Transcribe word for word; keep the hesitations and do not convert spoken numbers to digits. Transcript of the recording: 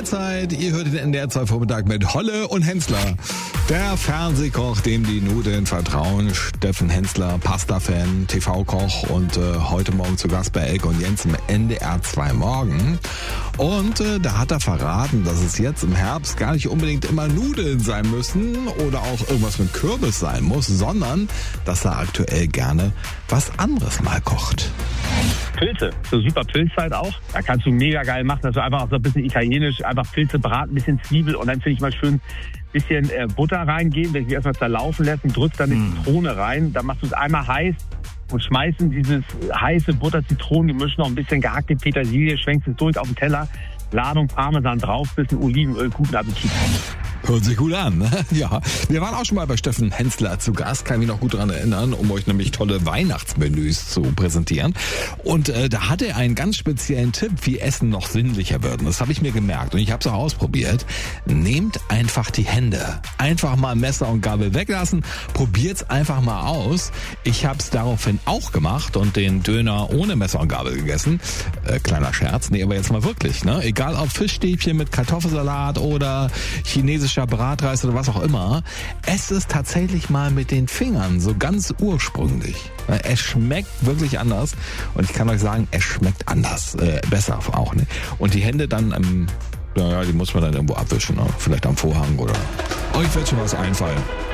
Mahlzeit. Ihr hört den N D R zwei Vormittag mit Holle und Hensler. Der Fernsehkoch, dem die Nudeln vertrauen. Steffen Hensler, Pasta-Fan, T V-Koch und äh, heute Morgen zu Gast bei Elke und Jens im N D R zwei Morgen. Und äh, da hat er verraten, dass es jetzt im Herbst gar nicht unbedingt immer Nudeln sein müssen oder auch irgendwas mit Kürbis sein muss, sondern dass er aktuell gerne was anderes mal kocht. Pilze, so super Pilzzeit auch. Da kannst du mega geil machen, dass du einfach so ein bisschen italienisch, einfach Pilze braten, ein bisschen Zwiebel und dann finde ich mal schön ein bisschen äh, Butter reingeben, wenn du die erstmal zerlaufen lässt und drückst dann eine mm. Zitrone rein. Dann machst du es einmal heiß und schmeißt in dieses heiße Butter-Zitronen-Gemisch noch ein bisschen gehackte Petersilie, schwenkst es durch auf den Teller, Ladung Parmesan drauf, bisschen Olivenöl, guten Appetit. Hört sich gut an. Ja, wir waren auch schon mal bei Steffen Hensler zu Gast, kann mich noch gut daran erinnern, um euch nämlich tolle Weihnachtsmenüs zu präsentieren. Und äh, da hat er einen ganz speziellen Tipp, wie Essen noch sinnlicher wird. Und das habe ich mir gemerkt und ich habe es auch ausprobiert. Nehmt einfach die Hände. Einfach mal Messer und Gabel weglassen. Probiert's einfach mal aus. Ich habe es daraufhin auch gemacht und den Döner ohne Messer und Gabel gegessen. Äh, kleiner Scherz. Nee, aber jetzt mal wirklich. Ne? Egal ob Fischstäbchen mit Kartoffelsalat oder chinesischer Bratreis oder was auch immer. Es ist tatsächlich mal mit den Fingern so ganz ursprünglich. Es schmeckt wirklich anders und ich kann euch sagen, es schmeckt anders. Äh, besser auch. Ne? Und die Hände dann, ähm, naja, die muss man dann irgendwo abwischen. Ne? Vielleicht am Vorhang oder euch wird schon was einfallen.